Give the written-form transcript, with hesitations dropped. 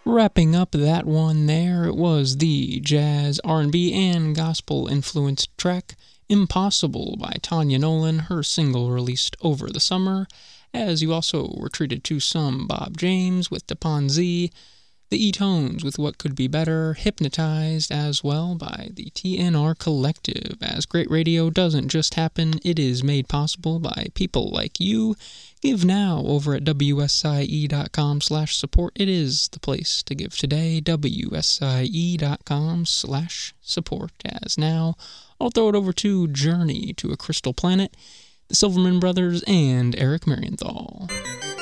Wrapping up that one there, it was the jazz, R&B, and gospel-influenced track Impossible by Tanya Nolan, her single released over the summer, as you also were treated to some Bob James with Dapon Z, the E-Tones with What Could Be Better, Hypnotized as well by the TNR Collective, as great radio doesn't just happen, it is made possible by people like you. Give now over at wsie.com/support. It is the place to give today, wsie.com/support. As now, I'll throw it over to Journey to a Crystal Planet, the Silverman Brothers, and Eric Marienthal.